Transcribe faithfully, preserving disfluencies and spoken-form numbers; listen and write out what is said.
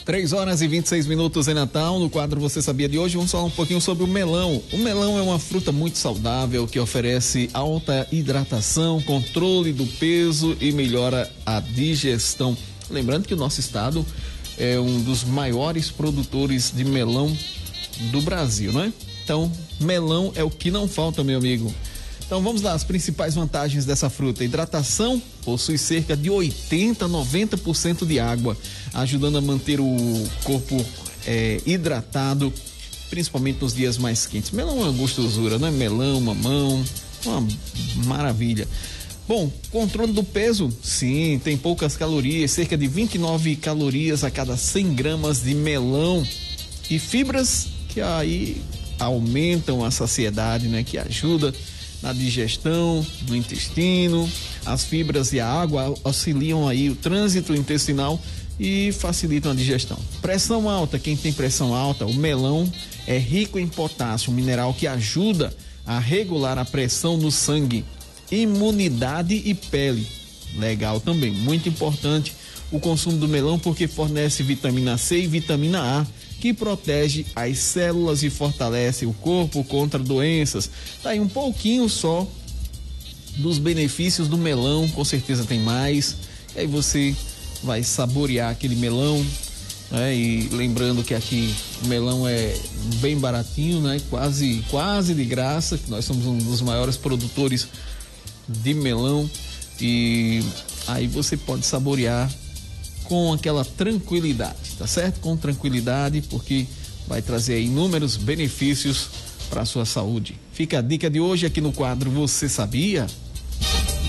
três horas e vinte e seis minutos em Natal. No quadro Você Sabia de hoje, vamos falar um pouquinho sobre o melão. O melão é uma fruta muito saudável que oferece alta hidratação, controle do peso e melhora a digestão. Lembrando que o nosso estado é um dos maiores produtores de melão do Brasil, não é? Então, melão é o que não falta, meu amigo. Então vamos lá, as principais vantagens dessa fruta. Hidratação, possui cerca de oitenta, noventa por cento de água, ajudando a manter o corpo é, hidratado, principalmente nos dias mais quentes. Melão é uma gostosura, né? Melão, mamão, uma maravilha. Bom, controle do peso, sim, tem poucas calorias, cerca de vinte e nove calorias a cada cem gramas de melão. E fibras que aí aumentam a saciedade, né? Que ajuda na digestão, no intestino. As fibras e a água auxiliam aí o trânsito intestinal e facilitam a digestão. Pressão alta, quem tem pressão alta, o melão é rico em potássio, um mineral que ajuda a regular a pressão no sangue. Imunidade e pele, legal também, muito importante o consumo do melão porque fornece vitamina C e vitamina A, que protege as células e fortalece o corpo contra doenças. Tá aí um pouquinho só dos benefícios do melão, com certeza tem mais. E aí você vai saborear aquele melão, né? E lembrando que aqui o melão é bem baratinho, né? Quase, quase de graça, que nós somos um dos maiores produtores de melão. E aí você pode saborear com aquela tranquilidade, tá certo? Com tranquilidade, porque vai trazer inúmeros benefícios para a sua saúde. Fica a dica de hoje aqui no quadro Você Sabia?